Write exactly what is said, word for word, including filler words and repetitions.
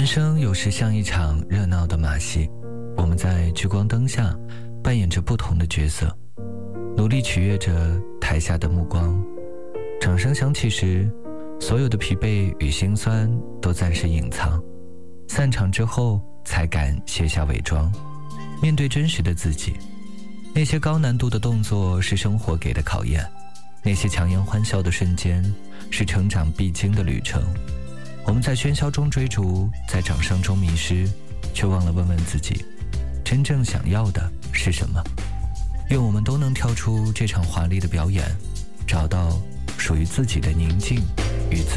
人生有时像一场热闹的马戏，我们在聚光灯下扮演着不同的角色，努力取悦着台下的目光。掌声响起时，所有的疲惫与心酸都暂时隐藏，散场之后才敢卸下伪装，面对真实的自己。那些高难度的动作是生活给的考验，那些强颜欢笑的瞬间是成长必经的旅程。我们在喧嚣中追逐，在掌声中迷失，却忘了问问自己，真正想要的是什么。愿我们都能跳出这场华丽的表演，找到属于自己的宁静与自